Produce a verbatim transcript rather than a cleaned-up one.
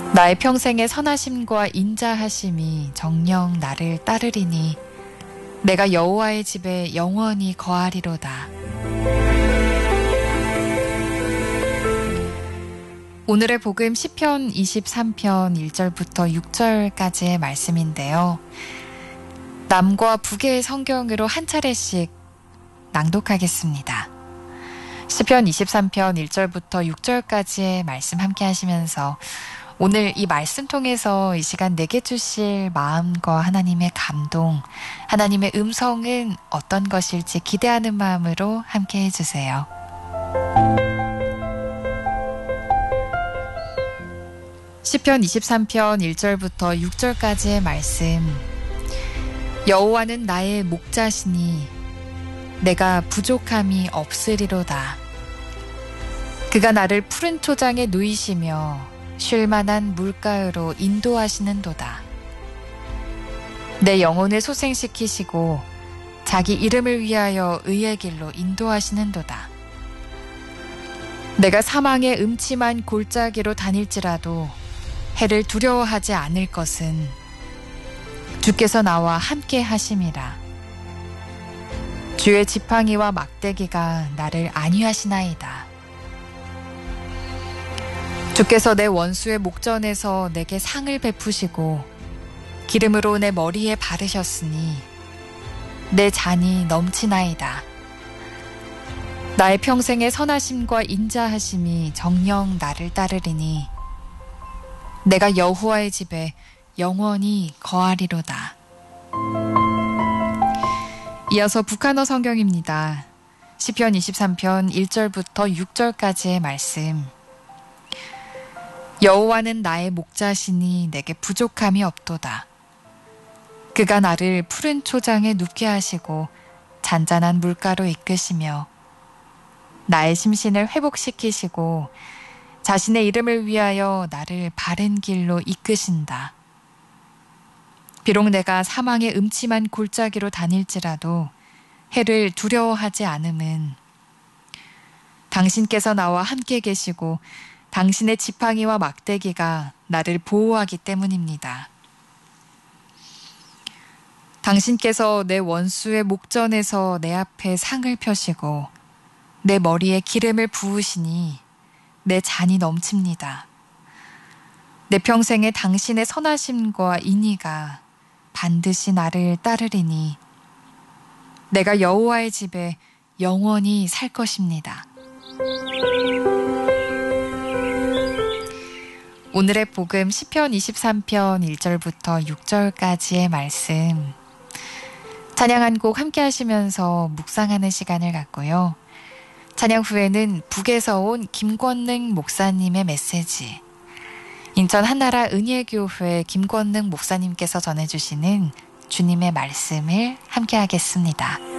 나의 평생의 선하심과 인자하심이 정녕 나를 따르리니 내가 여호와의 집에 영원히 거하리로다. 오늘의 복음 시편 이십삼 편 일 절부터 육 절까지의 말씀인데요. 남과 북의 성경으로 한 차례씩 낭독하겠습니다. 시편 이십삼 편 일 절부터 육 절까지의 말씀 함께 하시면서 오늘 이 말씀 통해서 이 시간 내게 주실 마음과 하나님의 감동, 하나님의 음성은 어떤 것일지 기대하는 마음으로 함께 해주세요. 시편 이십삼 편 일 절부터 육 절까지의 말씀. 여호와는 나의 목자시니 내가 부족함이 없으리로다. 그가 나를 푸른 초장에 누이시며 쉴만한 물가으로 인도하시는도다. 내 영혼을 소생시키시고 자기 이름을 위하여 의의 길로 인도하시는도다. 내가 사망의 음침한 골짜기로 다닐지라도 해를 두려워하지 않을 것은 주께서 나와 함께 하심이라. 주의 지팡이와 막대기가 나를 안위하시나이다. 주께서 내 원수의 목전에서 내게 상을 베푸시고 기름으로 내 머리에 바르셨으니 내 잔이 넘치나이다. 나의 평생의 선하심과 인자하심이 정녕 나를 따르리니 내가 여호와의 집에 영원히 거하리로다. 이어서 북한어 성경입니다. 시편 이십삼 편 일 절부터 육 절까지의 말씀. 여호와는 나의 목자시니 내게 부족함이 없도다. 그가 나를 푸른 초장에 눕게 하시고 잔잔한 물가로 이끄시며 나의 심신을 회복시키시고 자신의 이름을 위하여 나를 바른 길로 이끄신다. 비록 내가 사망의 음침한 골짜기로 다닐지라도 해를 두려워하지 않음은 당신께서 나와 함께 계시고 당신의 지팡이와 막대기가 나를 보호하기 때문입니다. 당신께서 내 원수의 목전에서 내 앞에 상을 펴시고 내 머리에 기름을 부으시니 내 잔이 넘칩니다. 내 평생에 당신의 선하심과 인의가 반드시 나를 따르리니 내가 여호와의 집에 영원히 살 것입니다. 오늘의 복음 시편 이십삼 편 일 절부터 육 절까지의 말씀. 찬양 한 곡 함께 하시면서 묵상하는 시간을 갖고요. 찬양 후에는 북에서 온 김권능 목사님의 메시지, 인천 한나라 은혜교회 김권능 목사님께서 전해주시는 주님의 말씀을 함께 하겠습니다.